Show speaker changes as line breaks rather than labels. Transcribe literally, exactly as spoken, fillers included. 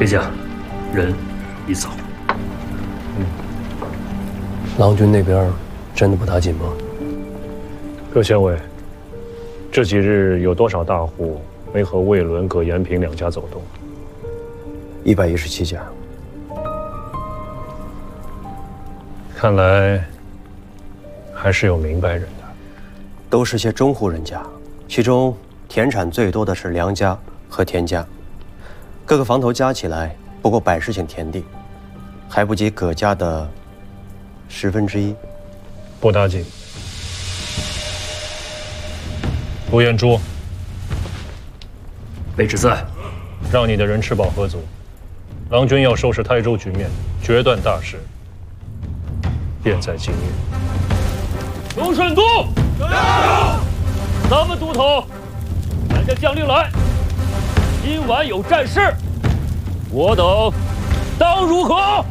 别驾，人已走。
嗯，郎君那边真的不打紧吗？
各县尉，这几日有多少大户没和魏伦、葛延平两家走动？
一百一十七家。
看来还是有明白人的，
都是些中户人家，其中田产最多的是梁家和田家，各个房头加起来不过百十顷田地，还不及葛家的十分之一。
不打紧。陆彦珠，
卑职在。
让你的人吃饱喝足。郎君要收拾台州局面，决断大事，便在今日。龙顺都，加油！咱们都头，赶着将令来。今晚有战事，我等当如何？